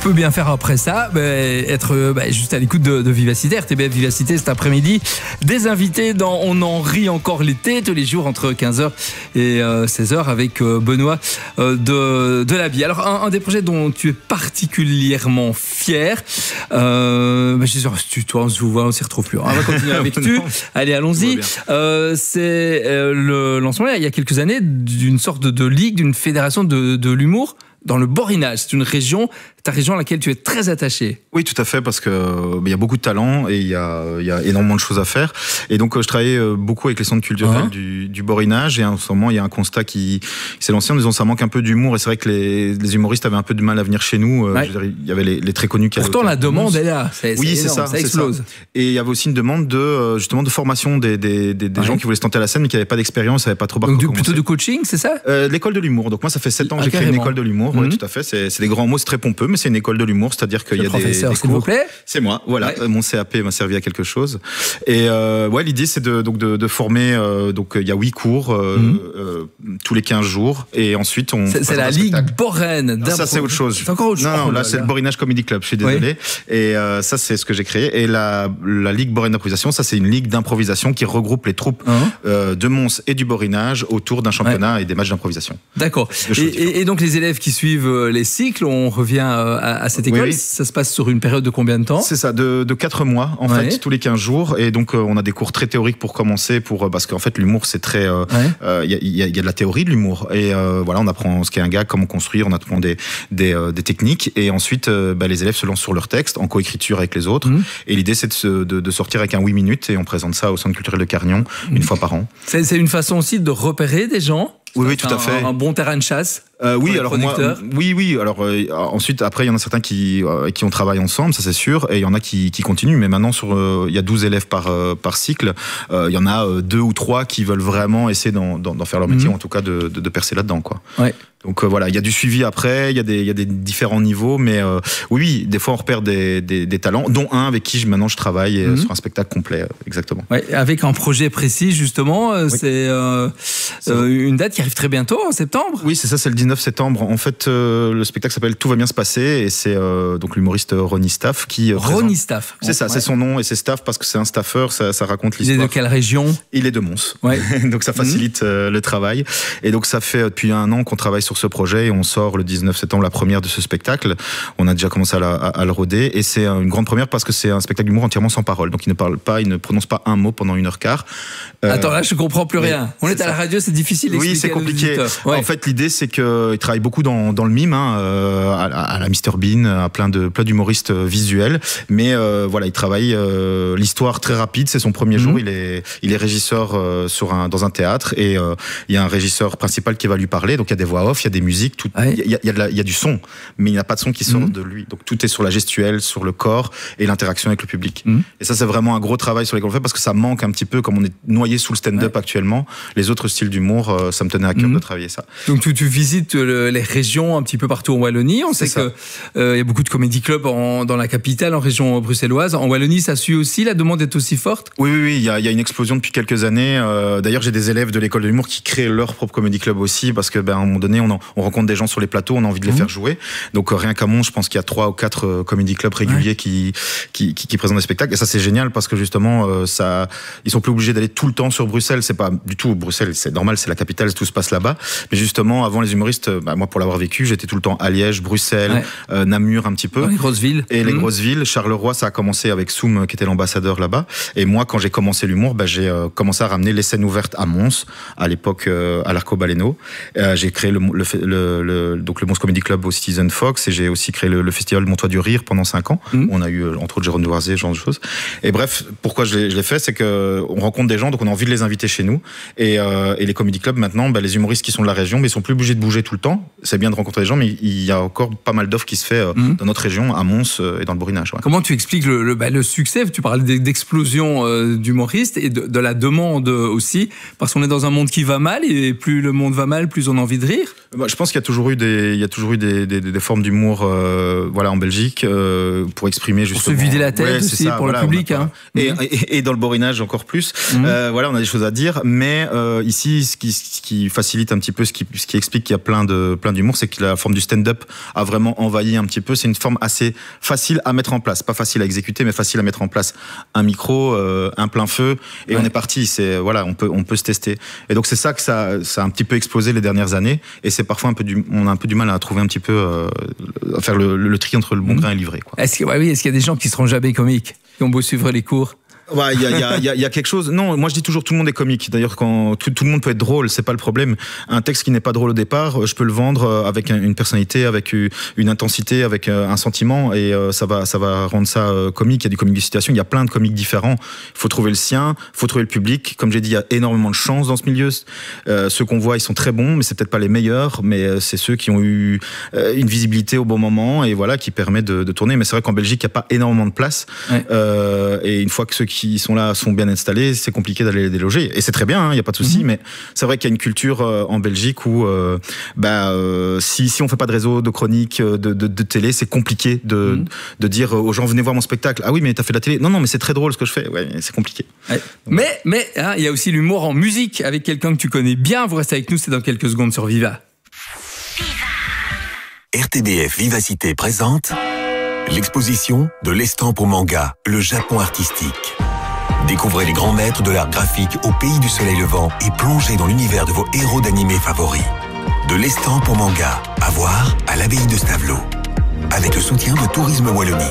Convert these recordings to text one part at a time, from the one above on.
peut bien faire après ça, être juste à l'écoute de Vivacité, RTBF Vivacité cet après-midi. Des invités dans On en rit encore l'été, tous les jours entre 15h et 16h avec Benoît de la Bie. Alors un des projets dont tu es particulièrement fier, je suis sûr, on se voit, on s'y retrouve plus. On va continuer avec tu. Allez, allons-y. C'est le lancement il y a quelques années d'une sorte de ligue, d'une fédération de l'humour dans le Borinage. C'est une région, ta région à laquelle tu es très attaché. Oui, tout à fait, parce que il y a beaucoup de talent et il y a énormément de choses à faire. Et donc, je travaillais beaucoup avec les centres culturels du Borinage. Et en ce moment, il y a un constat qui s'est lancé en disant ça manque un peu d'humour. Et c'est vrai que les humoristes avaient un peu de mal à venir chez nous. Je veux dire, il y avait les très connus qui avaient. Pourtant, la demande est là. Oui, c'est ça. Ça explose. Ça. Et il y avait aussi une demande de formation des gens qui voulaient se tenter à la scène, mais qui n'avaient pas d'expérience, qui n'avaient pas trop. Donc, plutôt de coaching, c'est ça? L'école de l'humour. Donc moi, ça fait 7 ans que j'ai créé une école de l'humour. Oui, tout à fait. C'est des grands mots, c'est très pompeux, mais c'est une école de l'humour, c'est-à-dire qu'il y a des cours. S'il vous plaît. C'est moi, voilà. Ouais. Mon CAP m'a servi à quelque chose. Et l'idée, c'est de former. Donc il y a 8 cours tous les 15 jours, et ensuite on. C'est la Ligue Boraine. Ça, c'est autre chose. C'est encore autre chose. Non, là, c'est le Borinage Comedy Club. Je suis désolé. Oui. Et ça, c'est ce que j'ai créé. Et la Ligue Boraine d'improvisation, ça, c'est une ligue d'improvisation qui regroupe les troupes de Mons et du Borinage autour d'un championnat et des matchs d'improvisation. D'accord. Et donc les élèves qui suivent les cycles, on revient à cette école. Oui. Ça se passe sur une période de combien de temps? C'est ça, de 4 mois en fait, tous les 15 jours. Et donc on a des cours très théoriques pour commencer, parce qu'en fait l'humour c'est très, il y a de la théorie de l'humour. Et on apprend ce qu'est un gag, comment construire, on apprend des techniques. Et ensuite les élèves se lancent sur leur texte en coécriture avec les autres. Et l'idée c'est de sortir avec un 8 minutes et on présente ça au Centre culturel de Carnion une fois par an. C'est une façon aussi de repérer des gens. Oui, tout à fait. Un bon terrain de chasse. Oui, alors ensuite, après, il y en a certains qui on travaille ensemble, ça c'est sûr, et il y en a qui continuent. Mais maintenant, il y a 12 élèves par cycle. Il y en a 2 ou 3 qui veulent vraiment essayer d'en faire leur métier, en tout cas de percer là-dedans, quoi. Ouais. Donc il y a du suivi après, il y a des différents niveaux, mais oui, des fois on repère des talents, dont un avec qui maintenant je travaille sur un spectacle complet, exactement. Ouais, avec un projet précis justement, c'est une date qui arrive très bientôt, en septembre. Oui, c'est ça, c'est le 19 septembre. En fait, le spectacle s'appelle Tout va bien se passer, et c'est donc l'humoriste Ronnie Staff qui Ronnie Staff. C'est ça, c'est son nom, et c'est Staff parce que c'est un staffeur, ça raconte l'histoire. Il est de quelle région? Il est de Mons. Ouais. Donc ça facilite le travail. Et donc ça fait depuis 1 an qu'on travaille sur ce projet et on sort le 19 septembre la première de ce spectacle. On a déjà commencé à le roder et c'est une grande première parce que c'est un spectacle d'humour entièrement sans parole. Donc il ne parle pas, il ne prononce pas un mot pendant 1h15. Attends, là je comprends plus rien. On est à la radio, c'est difficile d'expliquer. Oui, c'est compliqué. Ouais. En fait, l'idée c'est qu'il travaille beaucoup dans le mime, à la Mr Bean, à plein d'humoristes visuels. Mais il travaille l'histoire très rapide. C'est son premier jour. Il est régisseur dans un théâtre et il y a un régisseur principal qui va lui parler. Donc il y a des voix off, il y a des musiques, il y a du son, mais il n'y a pas de son qui sort de lui. Donc tout est sur la gestuelle, sur le corps et l'interaction avec le public. Et ça, c'est vraiment un gros travail sur lesquels on fait parce que ça manque un petit peu, comme on est noyé sous le stand-up actuellement. Les autres styles d'humour, ça me tenait à cœur de travailler ça. Donc tu visites les régions un petit peu partout en Wallonie. On sait qu'il y a beaucoup de comédie clubs dans la capitale, en région bruxelloise. En Wallonie, ça suit aussi, la demande est aussi forte? Oui, il y a une explosion depuis quelques années. D'ailleurs, j'ai des élèves de l'école de l'humour qui créent leur propre comédie club aussi parce que à un moment donné, on rencontre des gens sur les plateaux, on a envie de les faire jouer. Donc rien qu'à Mons, je pense qu'il y a 3 ou 4 comédie clubs réguliers qui présentent des spectacles. Et ça, c'est génial parce que justement, ils sont plus obligés d'aller tout le temps sur Bruxelles. C'est pas du tout Bruxelles, c'est normal, c'est la capitale, tout se passe là-bas. Mais justement, avant les humoristes, moi pour l'avoir vécu, j'étais tout le temps à Liège, Bruxelles, Namur un petit peu. Dans les grosses villes. Et les grosses villes. Charleroi, ça a commencé avec Soum, qui était l'ambassadeur là-bas. Et moi, quand j'ai commencé l'humour, j'ai commencé à ramener les scènes ouvertes à Mons, à l'époque à l'Arcobaleno. J'ai créé le Mons Comedy Club au Citizen Fox et j'ai aussi créé le festival Montois du Rire pendant 5 ans. On a eu entre autres Jérôme Noirzé, ce genre de choses. Et bref, pourquoi je l'ai fait, c'est que on rencontre des gens, donc on a envie de les inviter chez nous. Et les comedy clubs maintenant, les humoristes qui sont de la région, mais ils sont plus obligés de bouger tout le temps. C'est bien de rencontrer des gens, mais il y a encore pas mal d'offres qui se fait dans notre région, à Mons et dans le Borinage. Ouais. Comment tu expliques le succès? Tu parlais d'explosion d'humoristes et de la demande aussi, parce qu'on est dans un monde qui va mal et plus le monde va mal, plus on a envie de rire. Je pense qu'il y a toujours eu des formes d'humour en Belgique pour exprimer justement. Pour se vider la tête aussi, pour le public. Et dans le Borinage encore plus. On a des choses à dire, mais ici, ce qui facilite un petit peu, ce qui explique qu'il y a plein d'humour, c'est que la forme du stand-up a vraiment envahi un petit peu. C'est une forme assez facile à mettre en place, pas facile à exécuter, mais facile à mettre en place. Un micro, un plein feu, et on est parti. C'est voilà, on peut se tester. Et donc c'est ça que ça a un petit peu explosé les dernières années. Et c'est parfois on a un peu du mal à trouver un petit peu à faire le tri entre le bon grain et l'ivraie, quoi. Est-ce qu'il y a des gens qui seront jamais comiques, qui ont beau suivre les cours? Ouais, il y a quelque chose. Non, moi je dis toujours tout le monde est comique. D'ailleurs, quand tout le monde peut être drôle, c'est pas le problème. Un texte qui n'est pas drôle au départ, je peux le vendre avec une personnalité, avec une intensité, avec un sentiment, et ça va rendre ça comique. Il y a du comique de situation, il y a plein de comiques différents. Il faut trouver le sien, il faut trouver le public. Comme j'ai dit, il y a énormément de chance dans ce milieu. Ceux qu'on voit, ils sont très bons, mais c'est peut-être pas les meilleurs, mais c'est ceux qui ont eu une visibilité au bon moment, et voilà, qui permet de tourner. Mais c'est vrai qu'en Belgique, il n'y a pas énormément de place. Ouais. Et une fois que ceux qui sont là sont bien installés, c'est compliqué d'aller les déloger. Et c'est très bien, il n'y a pas de souci, mais c'est vrai qu'il y a une culture en Belgique où si on fait pas de réseau, de chronique, de télé, c'est compliqué de dire aux gens venez voir mon spectacle. Ah oui, mais t'as fait de la télé. Non, mais c'est très drôle ce que je fais. Ouais, c'est compliqué. Ouais. Mais il y a aussi l'humour en musique avec quelqu'un que tu connais bien. Vous restez avec nous, c'est dans quelques secondes sur Viva. RTBF Vivacité présente l'exposition de l'estampe au manga, le Japon artistique. Découvrez les grands maîtres de l'art graphique au pays du soleil levant et plongez dans l'univers de vos héros d'animé favoris. De l'estampe au manga, à voir à l'abbaye de Stavelot. Avec le soutien de Tourisme Wallonie.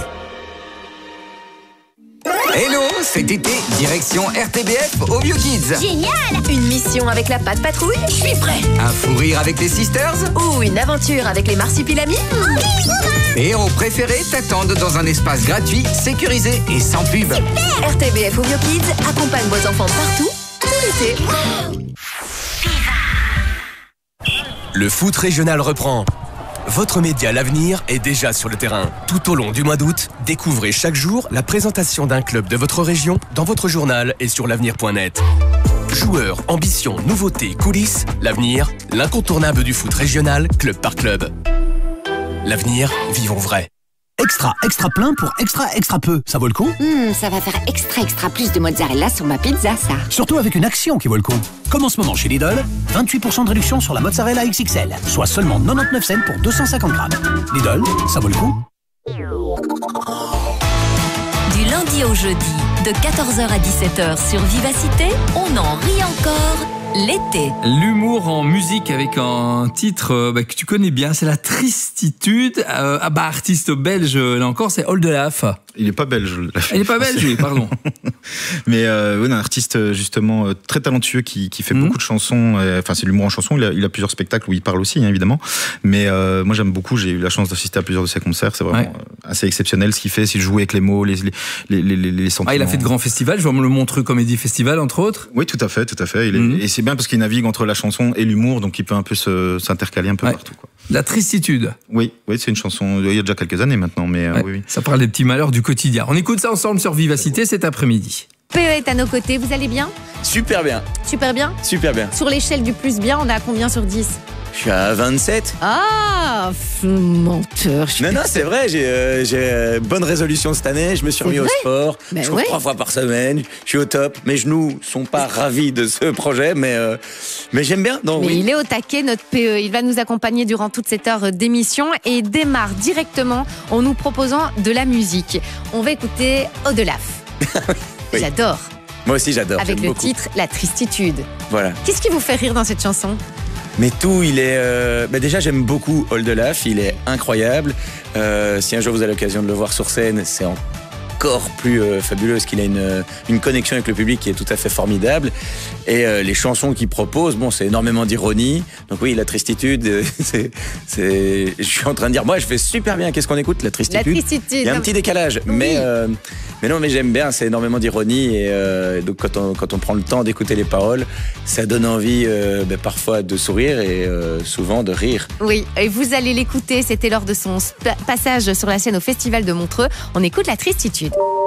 Hello, cet été, direction RTBF au Vieux Kids. Génial! Une mission avec la Patte Patrouille? Je suis prêt! Un fou rire avec les Sisters? Ou une aventure avec les Marsupilamis? Tes héros préférés t'attendent dans un espace gratuit, sécurisé et sans pub. Super! RTBF au Vieux Kids accompagne vos enfants partout, tout l'été. Le foot régional reprend. Votre média L'Avenir est déjà sur le terrain. Tout au long du mois d'août, découvrez chaque jour la présentation d'un club de votre région dans votre journal et sur l'avenir.net. Joueurs, ambitions, nouveautés, coulisses, L'Avenir, l'incontournable du foot régional, club par club. L'Avenir, vivons vrai. Extra plein pour extra peu. Ça vaut le coup? Ça va faire extra plus de mozzarella sur ma pizza, ça. Surtout avec une action qui vaut le coup. Comme en ce moment chez Lidl, 28% de réduction sur la mozzarella XXL, soit seulement 99 cents pour 250 grammes. Lidl, ça vaut le coup? Du lundi au jeudi, de 14h à 17h sur Vivacité, on en rit encore. L'été. L'humour en musique avec un titre que tu connais bien, c'est La Tristitude. Artiste belge, là encore, c'est Oldelaf. Il n'est pas belge. Il n'est pas belge, oui, pardon. Mais un artiste justement très talentueux qui fait beaucoup de chansons. Enfin, c'est l'humour en chanson. Il a plusieurs spectacles où il parle aussi, hein, évidemment. Mais moi, j'aime beaucoup. J'ai eu la chance d'assister à plusieurs de ses concerts. C'est vraiment assez exceptionnel ce qu'il fait. S'il joue avec les mots, les sentiments. Il a fait de grands festivals. Je vois le Montreux Comédie Festival, entre autres. Oui, tout à fait. Et c'est bien parce qu'il navigue entre la chanson et l'humour, donc il peut un peu s'intercaler un peu partout, quoi. La Tristitude. Oui, c'est une chanson il y a déjà quelques années maintenant, mais oui. Ça parle des petits malheurs du quotidien. On écoute ça ensemble sur Vivacité cet après-midi. PE est à nos côtés, vous allez bien? Super bien. Super bien? Super bien. Sur l'échelle du plus bien, on est à combien sur 10? Je suis à 27. Ah, menteur. Non, c'est vrai, j'ai bonne résolution cette année, je me suis remis au sport, je cours 3 fois par semaine, je suis au top. Mes genoux sont pas ravis de ce projet, mais j'aime bien. Donc, il est au taquet, notre PE. Il va nous accompagner durant toute cette heure d'émission et démarre directement en nous proposant de la musique. On va écouter Oldelaf. Oui. J'adore. Moi aussi, j'adore. Avec le titre La Tristitude. Voilà. Qu'est-ce qui vous fait rire dans cette chanson? Mais tout, il est... déjà, j'aime beaucoup Oldelaf, il est incroyable. Si un jour vous avez l'occasion de le voir sur scène, c'est encore plus fabuleux, parce qu'il a une connexion avec le public qui est tout à fait formidable. Et les chansons qu'il propose, c'est énormément d'ironie. Donc oui, La Tristitude, je suis en train de dire, moi, je fais super bien. Qu'est-ce qu'on écoute? La Tristitude. La Tristitude. Il y a un petit décalage, oui. mais j'aime bien, c'est énormément d'ironie. Et donc quand on prend le temps d'écouter les paroles, ça donne envie parfois de sourire et souvent de rire. Oui, et vous allez l'écouter, c'était lors de son passage sur la scène au Festival de Montreux. On écoute La Tristitude.